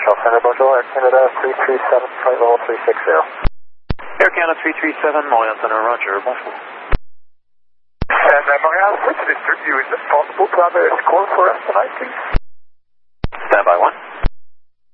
Charles Center, bonjour, Air Canada 337, flight level 360. Air Canada 337, Montreal Center, roger, bonjour. And Montreal, which district view, is it possible to have a score for us tonight, please? Stand by,